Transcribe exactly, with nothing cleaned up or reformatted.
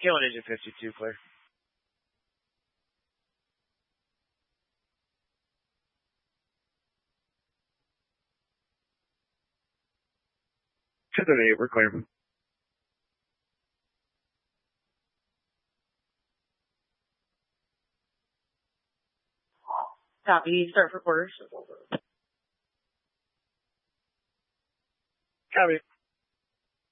Killing Engine fifty-two, clear. ten eight, we're clear. Copy. Start for quarters. Copy.